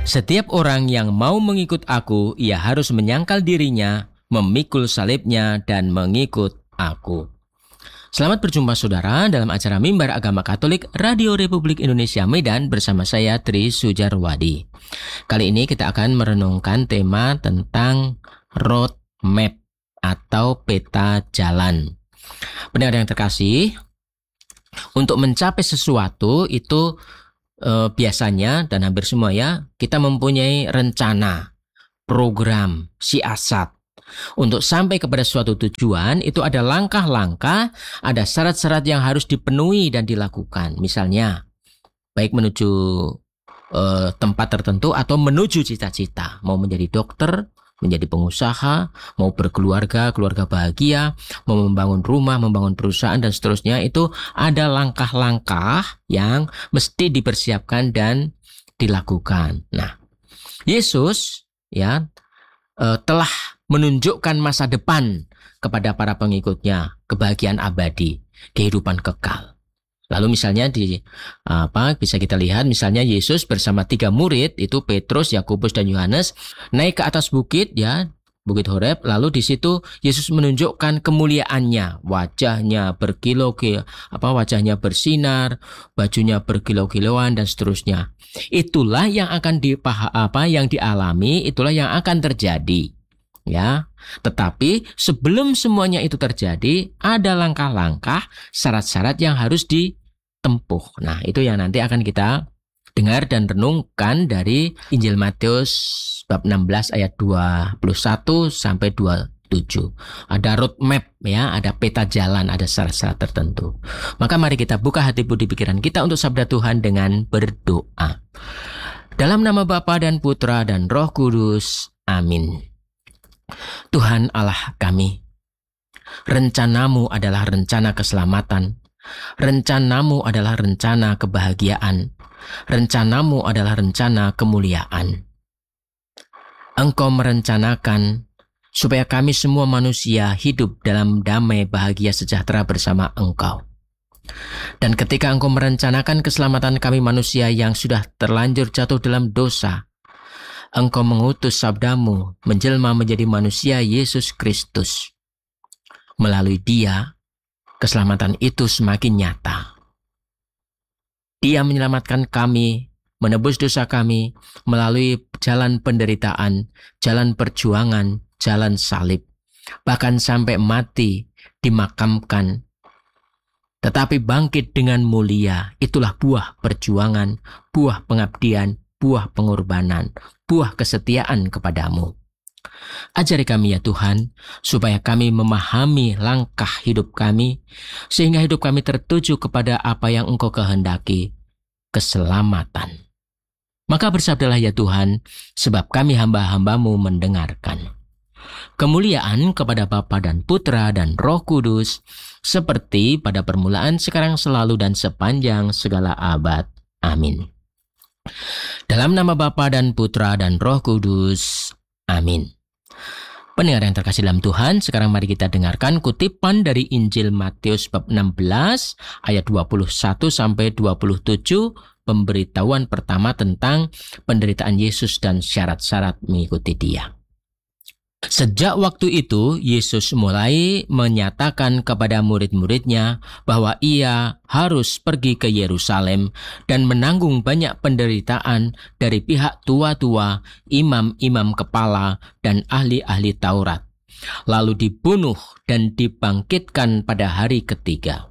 Setiap orang yang mau mengikut aku, ia harus menyangkal dirinya, memikul salibnya, dan mengikut aku. Selamat berjumpa saudara dalam acara Mimbar Agama Katolik Radio Republik Indonesia Medan bersama saya Tri Sujarwadi. Kali ini kita akan merenungkan tema tentang road map atau peta jalan. Pendengar yang terkasih, untuk mencapai sesuatu itu biasanya dan hampir semua kita mempunyai rencana, program, siasat. Untuk sampai kepada suatu tujuan itu ada langkah-langkah, ada syarat-syarat yang harus dipenuhi dan dilakukan. Misalnya, baik menuju tempat tertentu atau menuju cita-cita, mau menjadi dokter, menjadi pengusaha, mau berkeluarga, keluarga bahagia, mau membangun rumah, membangun perusahaan dan seterusnya, itu ada langkah-langkah yang mesti dipersiapkan dan dilakukan. Nah, Yesus telah menunjukkan masa depan kepada para pengikutnya, kebahagiaan abadi, kehidupan kekal. Lalu misalnya bisa kita lihat misalnya Yesus bersama 3 murid itu Petrus, Yakobus dan Yohanes naik ke atas bukit Bukit Horeb, lalu di situ Yesus menunjukkan kemuliaannya, wajahnya wajahnya bersinar, bajunya berkilau-kilauan dan seterusnya. Itulah yang akan yang dialami, itulah yang akan terjadi. Tetapi sebelum semuanya itu terjadi, ada langkah-langkah, syarat-syarat yang harus ditempuh. Nah, itu yang nanti akan kita dengar dan renungkan dari Injil Matius bab 16 ayat 21 sampai 27. Ada road map ada peta jalan, ada syarat-syarat tertentu. Maka mari kita buka hati budi pikiran kita untuk sabda Tuhan dengan berdoa. Dalam nama Bapa dan Putra dan Roh Kudus. Amin. Tuhan Allah kami, rencanamu adalah rencana keselamatan, rencanamu adalah rencana kebahagiaan, rencanamu adalah rencana kemuliaan. Engkau merencanakan supaya kami semua manusia hidup dalam damai, bahagia, sejahtera bersama Engkau. Dan ketika Engkau merencanakan keselamatan kami manusia yang sudah terlanjur jatuh dalam dosa, Engkau mengutus sabdamu menjelma menjadi manusia Yesus Kristus. Melalui Dia, keselamatan itu semakin nyata. Dia menyelamatkan kami, menebus dosa kami melalui jalan penderitaan, jalan perjuangan, jalan salib, bahkan sampai mati, dimakamkan. Tetapi bangkit dengan mulia, itulah buah perjuangan, buah pengabdian, buah pengorbanan, buah kesetiaan kepadamu. Ajari kami ya Tuhan, supaya kami memahami langkah hidup kami, sehingga hidup kami tertuju kepada apa yang Engkau kehendaki, keselamatan. Maka bersabdalah ya Tuhan, sebab kami hamba-hambamu mendengarkan. Kemuliaan kepada Bapa dan Putra dan Roh Kudus, seperti pada permulaan, sekarang, selalu, dan sepanjang segala abad. Amin. Dalam nama Bapa dan Putra dan Roh Kudus. Amin. Pendengar yang terkasih dalam Tuhan, sekarang mari kita dengarkan kutipan dari Injil Matius bab 16 ayat 21 sampai 27, pemberitahuan pertama tentang penderitaan Yesus dan syarat-syarat mengikuti Dia. Sejak waktu itu, Yesus mulai menyatakan kepada murid-muridnya bahwa Ia harus pergi ke Yerusalem dan menanggung banyak penderitaan dari pihak tua-tua, imam-imam kepala, dan ahli-ahli Taurat, lalu dibunuh dan dibangkitkan pada hari ketiga.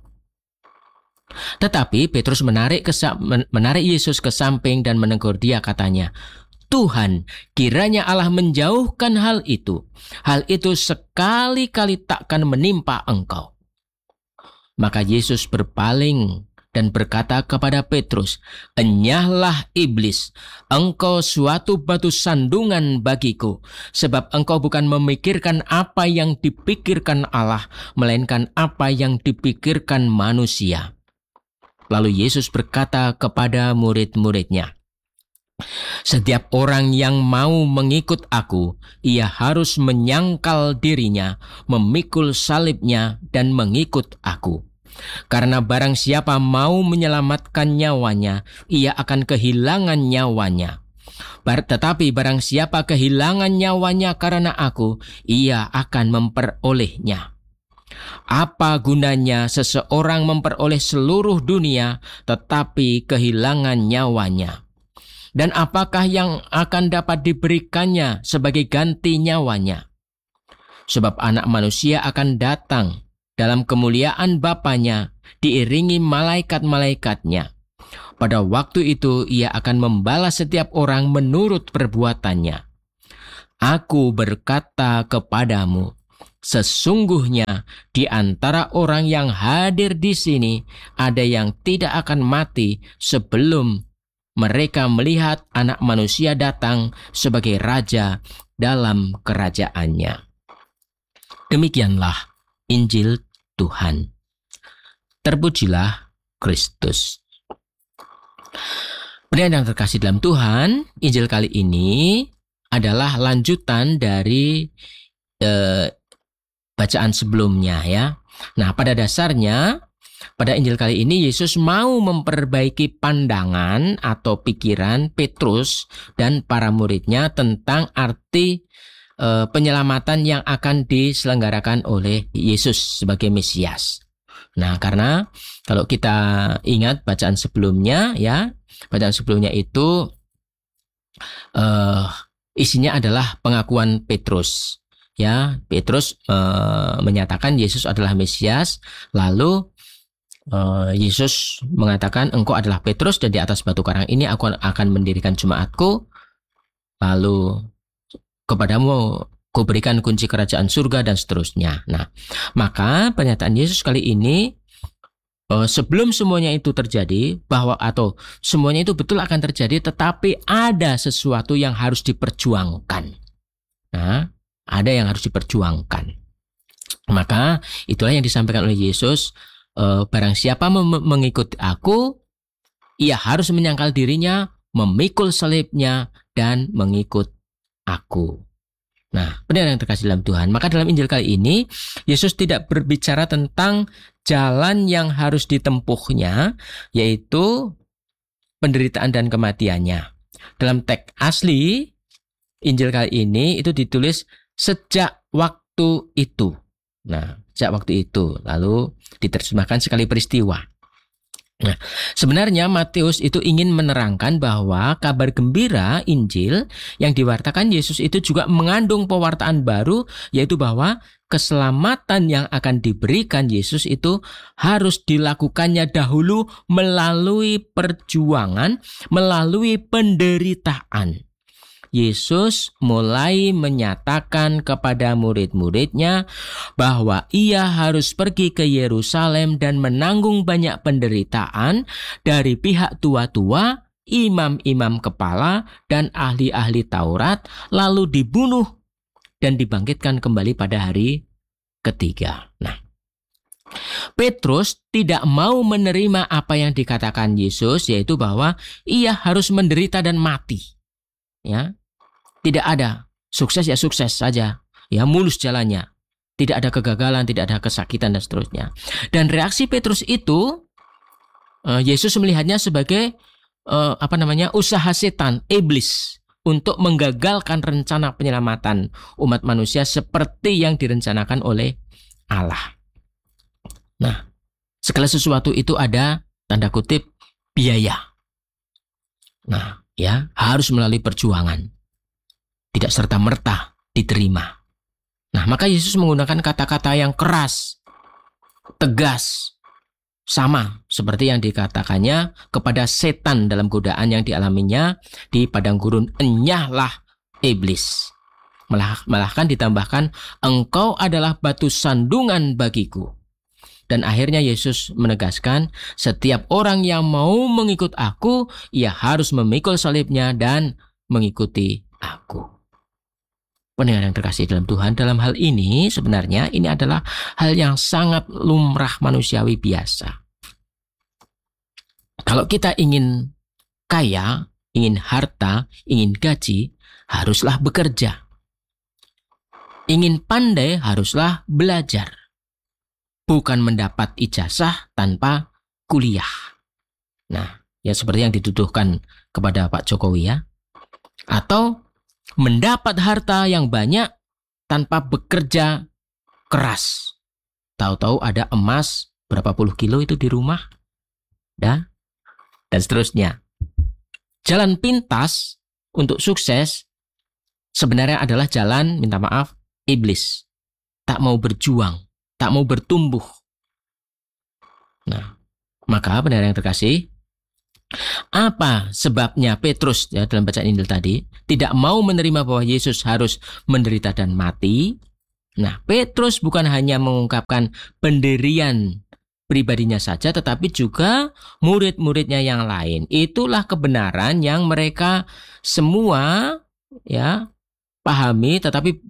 Tetapi Petrus menarik Yesus ke samping dan menegur Dia, katanya, Tuhan, kiranya Allah menjauhkan hal itu. Hal itu sekali-kali takkan menimpa Engkau. Maka Yesus berpaling dan berkata kepada Petrus, Enyahlah iblis, engkau suatu batu sandungan bagiku, sebab engkau bukan memikirkan apa yang dipikirkan Allah, melainkan apa yang dipikirkan manusia. Lalu Yesus berkata kepada murid-muridnya, Setiap orang yang mau mengikut aku, ia harus menyangkal dirinya, memikul salibnya, dan mengikut aku. Karena barang siapa mau menyelamatkan nyawanya, ia akan kehilangan nyawanya. Tetapi barang siapa kehilangan nyawanya karena aku, ia akan memperolehnya. Apa gunanya seseorang memperoleh seluruh dunia tetapi kehilangan nyawanya? Dan apakah yang akan dapat diberikannya sebagai ganti nyawanya? Sebab Anak Manusia akan datang dalam kemuliaan Bapanya diiringi malaikat-malaikatnya. Pada waktu itu ia akan membalas setiap orang menurut perbuatannya. Aku berkata kepadamu, sesungguhnya di antara orang yang hadir di sini ada yang tidak akan mati sebelum mereka melihat Anak Manusia datang sebagai Raja dalam kerajaannya. Demikianlah Injil Tuhan. Terpujilah Kristus. Pendengar yang terkasih dalam Tuhan, Injil kali ini adalah lanjutan dari bacaan sebelumnya ya. Nah, pada dasarnya pada Injil kali ini Yesus mau memperbaiki pandangan atau pikiran Petrus dan para muridnya tentang arti penyelamatan yang akan diselenggarakan oleh Yesus sebagai Mesias. Nah, karena kalau kita ingat bacaan sebelumnya ya, bacaan sebelumnya itu isinya adalah pengakuan Petrus. Ya, Petrus menyatakan Yesus adalah Mesias, lalu Yesus mengatakan engkau adalah Petrus dan di atas batu karang ini aku akan mendirikan jemaatku, lalu kepadamu kuberikan kunci kerajaan surga dan seterusnya. Nah, maka pernyataan Yesus kali ini sebelum semuanya itu terjadi atau semuanya itu betul akan terjadi, tetapi ada sesuatu yang harus diperjuangkan. Nah, ada yang harus diperjuangkan. Maka itulah yang disampaikan oleh Yesus. Barang siapa mengikuti aku, ia harus menyangkal dirinya, memikul salibnya, dan mengikut aku. Nah, pendengar yang terkasih dalam Tuhan, maka dalam Injil kali ini Yesus tidak berbicara tentang jalan yang harus ditempuhnya, yaitu penderitaan dan kematiannya. Dalam teks asli Injil kali ini itu ditulis sejak waktu itu. Nah, sejak waktu itu, lalu diterjemahkan sekali peristiwa. Nah, sebenarnya Matius itu ingin menerangkan bahwa kabar gembira Injil yang diwartakan Yesus itu juga mengandung pewartaan baru, yaitu bahwa keselamatan yang akan diberikan Yesus itu harus dilakukannya dahulu melalui perjuangan, melalui penderitaan. Yesus mulai menyatakan kepada murid-muridnya bahwa ia harus pergi ke Yerusalem dan menanggung banyak penderitaan dari pihak tua-tua, imam-imam kepala, dan ahli-ahli Taurat, lalu dibunuh dan dibangkitkan kembali pada hari ketiga. Nah, Petrus tidak mau menerima apa yang dikatakan Yesus, yaitu bahwa ia harus menderita dan mati. Ya, tidak ada sukses ya sukses saja, ya mulus jalannya, tidak ada kegagalan, tidak ada kesakitan dan seterusnya. Dan reaksi Petrus itu, Yesus melihatnya sebagai usaha setan, iblis untuk menggagalkan rencana penyelamatan umat manusia seperti yang direncanakan oleh Allah. Nah, segala sesuatu itu ada tanda kutip biaya. Nah, ya harus melalui perjuangan. Tidak serta-merta diterima. Nah, maka Yesus menggunakan kata-kata yang keras, tegas, sama seperti yang dikatakannya kepada setan dalam godaan yang dialaminya di padang gurun. Enyahlah iblis. Malahkan ditambahkan, engkau adalah batu sandungan bagiku. Dan akhirnya Yesus menegaskan, setiap orang yang mau mengikut aku, ia harus memikul salibnya dan mengikuti aku. Pendengar yang terkasih dalam Tuhan, dalam hal ini sebenarnya ini adalah hal yang sangat lumrah manusiawi biasa. Kalau kita ingin kaya, ingin harta, ingin gaji, haruslah bekerja. Ingin pandai, haruslah belajar. Bukan mendapat ijazah tanpa kuliah. Nah, ya seperti yang dituduhkan kepada Pak Jokowi ya. Atau mendapat harta yang banyak tanpa bekerja keras. Tahu-tahu ada emas berapa puluh kilo itu di rumah. Dan seterusnya. Jalan pintas untuk sukses sebenarnya adalah jalan, minta maaf, iblis. Tak mau berjuang, tak mau bertumbuh. Nah, maka pendengar yang terkasih, apa sebabnya Petrus dalam bacaan Injil tadi tidak mau menerima bahwa Yesus harus menderita dan mati? Nah, Petrus bukan hanya mengungkapkan pendirian pribadinya saja, tetapi juga murid-muridnya yang lain. Itulah kebenaran yang mereka semua pahami, tetapi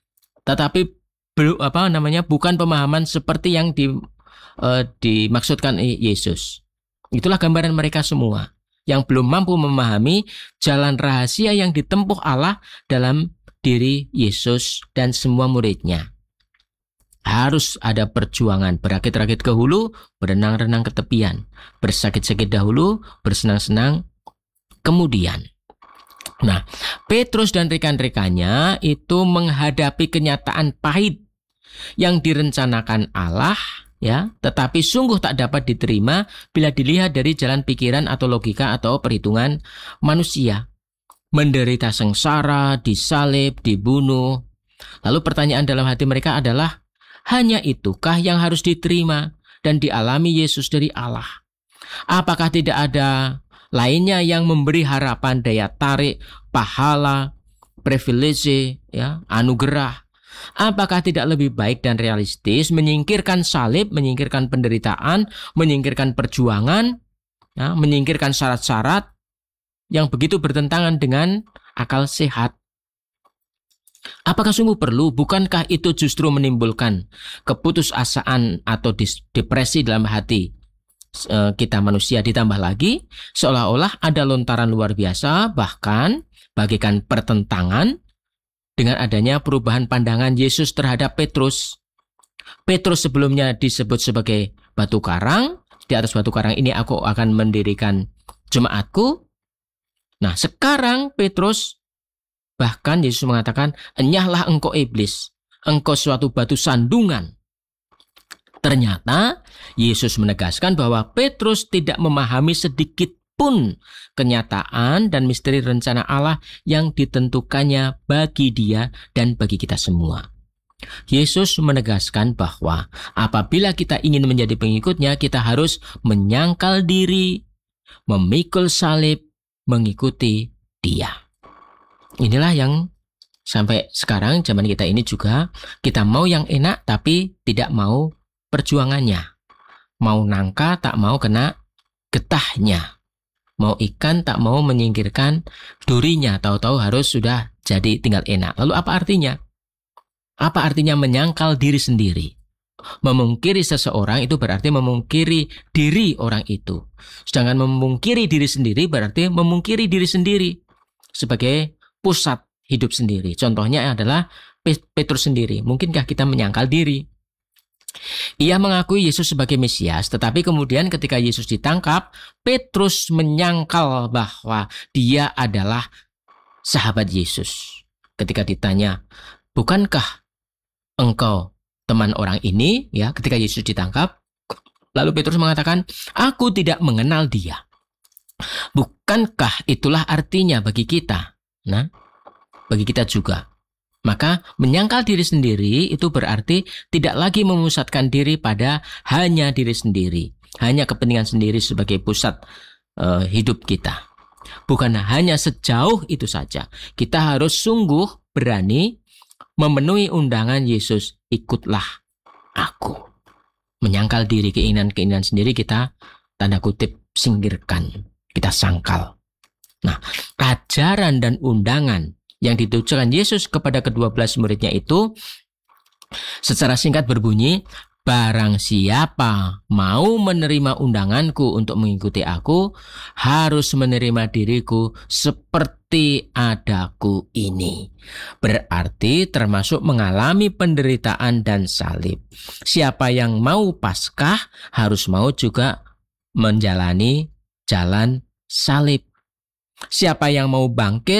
bukan pemahaman seperti yang dimaksudkan Yesus. Itulah gambaran mereka semua yang belum mampu memahami jalan rahasia yang ditempuh Allah dalam diri Yesus dan semua muridnya. Harus ada perjuangan, berakit-rakit ke hulu, berenang-renang ke tepian, bersakit-sakit dahulu, bersenang-senang kemudian. Nah, Petrus dan rekan-rekannya itu menghadapi kenyataan pahit yang direncanakan Allah, tetapi sungguh tak dapat diterima bila dilihat dari jalan pikiran atau logika atau perhitungan manusia. Menderita sengsara, disalib, dibunuh. Lalu pertanyaan dalam hati mereka adalah, hanya itukah yang harus diterima dan dialami Yesus dari Allah? Apakah tidak ada lainnya yang memberi harapan, daya tarik, pahala, privilege, anugerah? Apakah tidak lebih baik dan realistis menyingkirkan salib, menyingkirkan penderitaan, menyingkirkan perjuangan, menyingkirkan syarat-syarat yang begitu bertentangan dengan akal sehat? Apakah sungguh perlu? Bukankah itu justru menimbulkan keputusasaan atau depresi dalam hati kita manusia? Ditambah lagi, seolah-olah ada lontaran luar biasa, bahkan bagaikan pertentangan dengan adanya perubahan pandangan Yesus terhadap Petrus. Petrus sebelumnya disebut sebagai batu karang. Di atas batu karang ini aku akan mendirikan jemaatku. Nah, sekarang Petrus, bahkan Yesus mengatakan, enyahlah engkau iblis, engkau suatu batu sandungan. Ternyata Yesus menegaskan bahwa Petrus tidak memahami sedikit pun kenyataan dan misteri rencana Allah yang ditentukannya bagi dia dan bagi kita semua. Yesus menegaskan bahwa apabila kita ingin menjadi pengikutnya, kita harus menyangkal diri, memikul salib, mengikuti dia. Inilah yang sampai sekarang zaman kita ini juga, kita mau yang enak tapi tidak mau perjuangannya. Mau nangka tak mau kena getahnya. Mau ikan tak mau menyingkirkan durinya, tahu-tahu harus sudah jadi tinggal enak. Lalu apa artinya? Apa artinya menyangkal diri sendiri? Memungkiri seseorang itu berarti memungkiri diri orang itu. Sedangkan memungkiri diri sendiri berarti memungkiri diri sendiri sebagai pusat hidup sendiri. Contohnya adalah Petrus sendiri. Mungkinkah kita menyangkal diri? Ia mengakui Yesus sebagai Mesias, tetapi kemudian ketika Yesus ditangkap, Petrus menyangkal bahwa dia adalah sahabat Yesus. Ketika ditanya, bukankah engkau teman orang ini? Ketika Yesus ditangkap, lalu Petrus mengatakan, aku tidak mengenal dia. Bukankah itulah artinya bagi kita? Nah, bagi kita juga. Maka menyangkal diri sendiri itu berarti tidak lagi memusatkan diri pada hanya diri sendiri, hanya kepentingan sendiri sebagai pusat hidup kita. Bukan hanya sejauh itu saja. Kita harus sungguh berani memenuhi undangan Yesus, ikutlah aku. Menyangkal diri, keinginan-keinginan sendiri kita tanda kutip singkirkan, kita sangkal. Nah, ajaran dan undangan yang ditujukan Yesus kepada ke-12 muridnya itu secara singkat berbunyi, barang siapa mau menerima undanganku untuk mengikuti aku, harus menerima diriku seperti adaku ini. Berarti termasuk mengalami penderitaan dan salib. Siapa yang mau Paskah harus mau juga menjalani jalan salib. Siapa yang mau bangkit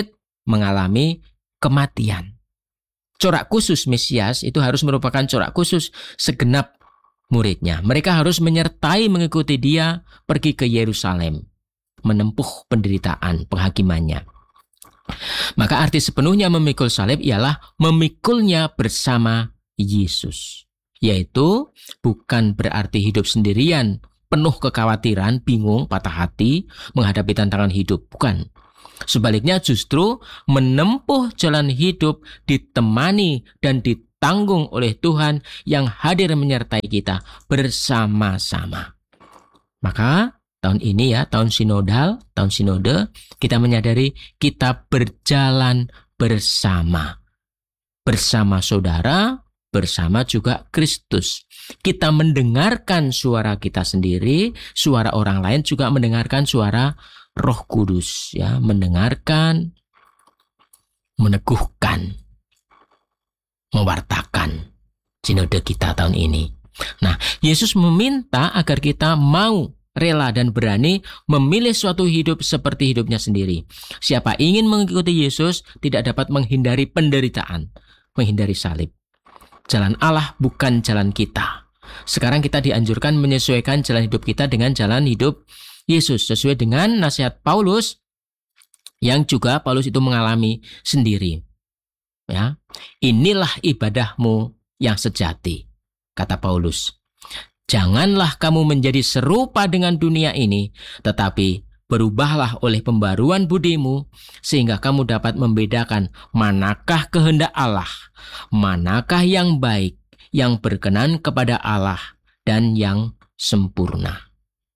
mengalami kematian. Corak khusus Mesias itu harus merupakan corak khusus segenap muridnya. Mereka harus menyertai mengikuti dia pergi ke Yerusalem, menempuh penderitaan penghakimannya. Maka arti sepenuhnya memikul salib ialah memikulnya bersama Yesus. Yaitu bukan berarti hidup sendirian, penuh kekhawatiran, bingung, patah hati, menghadapi tantangan hidup. Bukan. Sebaliknya justru menempuh jalan hidup ditemani dan ditanggung oleh Tuhan yang hadir menyertai kita bersama-sama. Maka tahun ini ya, tahun sinode, kita menyadari kita berjalan bersama. Bersama saudara, bersama juga Kristus. Kita mendengarkan suara kita sendiri, suara orang lain juga mendengarkan suara Roh Kudus, ya, mendengarkan, meneguhkan, mewartakan sinode kita tahun ini. Nah, Yesus meminta agar kita mau, rela dan berani memilih suatu hidup seperti hidupnya sendiri. Siapa ingin mengikuti Yesus tidak dapat menghindari penderitaan, menghindari salib. Jalan Allah bukan jalan kita. Sekarang kita dianjurkan menyesuaikan jalan hidup kita dengan jalan hidup Yesus sesuai dengan nasihat Paulus yang juga Paulus itu mengalami sendiri. Ya, inilah ibadahmu yang sejati, kata Paulus. Janganlah kamu menjadi serupa dengan dunia ini, tetapi berubahlah oleh pembaruan budimu, sehingga kamu dapat membedakan manakah kehendak Allah, manakah yang baik, yang berkenan kepada Allah, dan yang sempurna.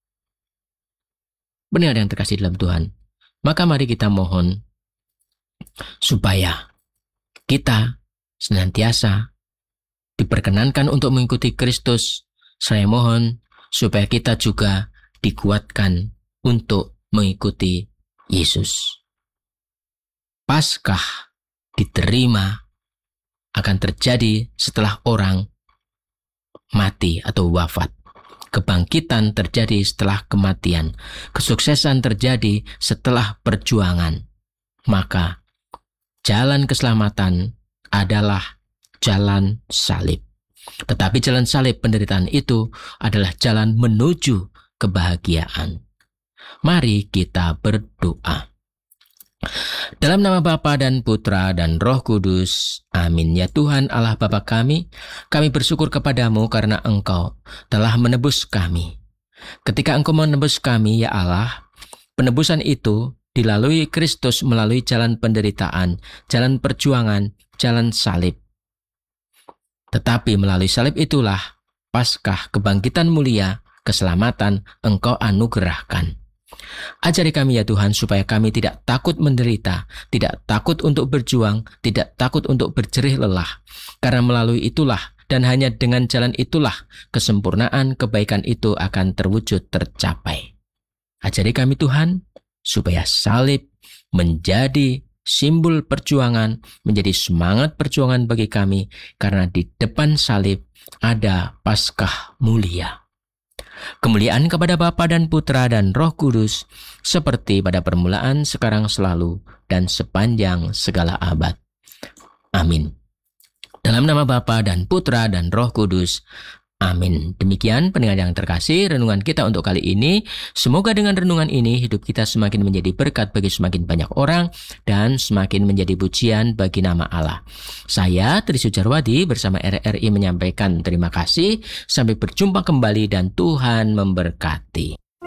Benar yang terkasih dalam Tuhan, maka mari kita mohon supaya kita senantiasa diperkenankan untuk mengikuti Kristus. Saya mohon supaya kita juga dikuatkan untuk mengikuti Yesus. Paskah diterima akan terjadi setelah orang mati atau wafat. Kebangkitan terjadi setelah kematian. Kesuksesan terjadi setelah perjuangan. Maka jalan keselamatan adalah jalan salib. Tetapi jalan salib penderitaan itu adalah jalan menuju kebahagiaan. Mari kita berdoa. Dalam nama Bapa dan Putra dan Roh Kudus. Amin. Ya Tuhan Allah Bapa kami bersyukur kepadamu karena Engkau telah menebus kami. Ketika Engkau menebus kami, ya Allah, penebusan itu dilalui Kristus melalui jalan penderitaan, jalan perjuangan, jalan salib. Tetapi melalui salib itulah Paskah kebangkitan mulia, keselamatan Engkau anugerahkan. Ajari kami ya Tuhan supaya kami tidak takut menderita, tidak takut untuk berjuang, tidak takut untuk berjerih lelah. Karena melalui itulah dan hanya dengan jalan itulah kesempurnaan kebaikan itu akan terwujud tercapai. Ajari kami Tuhan supaya salib menjadi simbol perjuangan, menjadi semangat perjuangan bagi kami karena di depan salib ada Paskah mulia. Kemuliaan kepada Bapa dan Putra dan Roh Kudus, seperti pada permulaan, sekarang, selalu, dan sepanjang segala abad. Amin. Dalam nama Bapa dan Putra dan Roh Kudus. Amin. Demikian pendengar yang terkasih, renungan kita untuk kali ini. Semoga dengan renungan ini hidup kita semakin menjadi berkat bagi semakin banyak orang dan semakin menjadi pujian bagi nama Allah. Saya Tri Sujarwadi bersama RRI menyampaikan terima kasih. Sampai berjumpa kembali dan Tuhan memberkati.